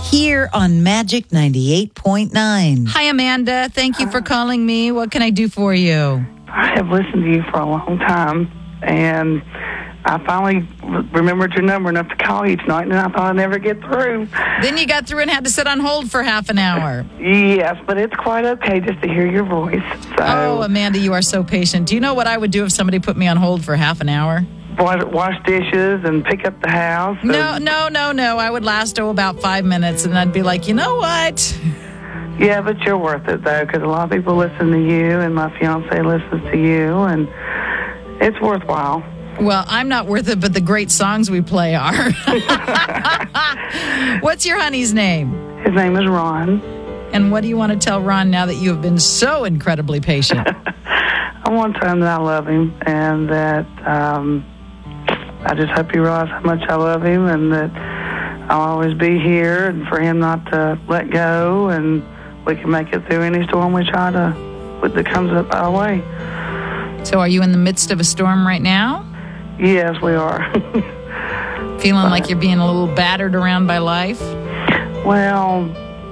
here on Magic 98.9. Hi, Amanda. Thank you for calling me. What can I do for you? I have listened to you for a long time, and I finally remembered your number enough to call you tonight, and I thought I'd never get through. Then you got through and had to sit on hold for half an hour. Yes, but it's quite okay just to hear your voice. So, Oh, Amanda, you are so patient. Do you know what I would do if somebody put me on hold for half an hour? wash dishes and pick up the house. No. I would last about 5 minutes, and I'd be like, you know what? Yeah, but you're worth it, though, because a lot of people listen to you, and my fiancé listens to you, and it's worthwhile. Well, I'm not worth it, but the great songs we play are. What's your honey's name? His name is Ron. And what do you want to tell Ron now that you have been so incredibly patient? I want to tell him that I love him, and that I just hope he realizes how much I love him, and that I'll always be here, and for him not to let go, and we can make it through any storm that comes up our way. So are you in the midst of a storm right now? Yes, we are. Feeling like you're being a little battered around by life? Well,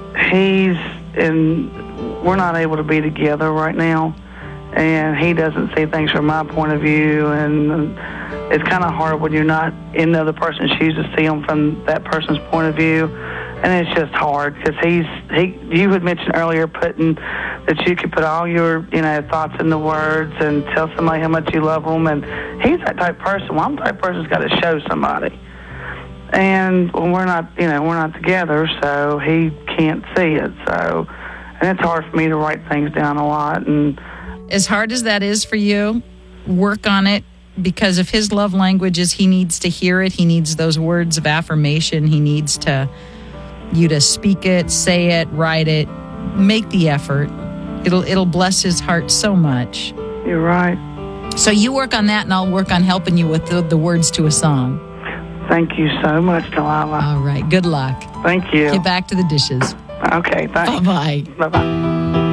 we're not able to be together right now, and he doesn't see things from my point of view, and it's kind of hard when you're not in the other person's shoes to see them from that person's point of view, and it's just hard because you had mentioned earlier that you could put all your thoughts into words and tell somebody how much you love them, and he's that type of person. Well, I'm the type of person that's got to show somebody. And we're not together, so he can't see it. So, and it's hard for me to write things down a lot. And as hard as that is for you, work on it, because if his love language is he needs to hear it, he needs those words of affirmation, he needs you to speak it, say it, write it, make the effort. It'll bless his heart so much. You're right. So you work on that, and I'll work on helping you with the words to a song. Thank you so much, Delilah. All right. Good luck. Thank you. Get back to the dishes. Okay, thanks. Bye-bye. Bye-bye.